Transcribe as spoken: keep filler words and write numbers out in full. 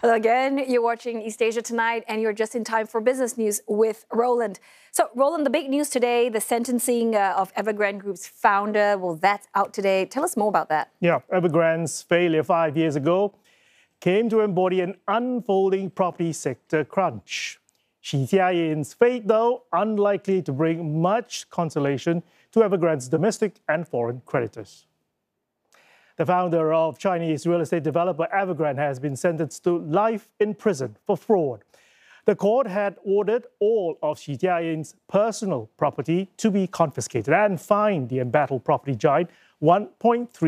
Hello again. You're watching East Asia Tonight, and you're just in time for business news with Roland. So, Roland, the big news today, the sentencing uh, of Evergrande Group's founder, well, that's out today. Tell us more about that. Yeah, Evergrande's failure five years ago came to embody an unfolding property sector crunch. Xi Jiayin's fate, though, unlikely to bring much consolation to Evergrande's domestic and foreign creditors. The founder of Chinese real estate developer Evergrande has been sentenced to life in prison for fraud. The court had ordered all of Xi Jiayin's personal property to be confiscated and fined the embattled property giant one point three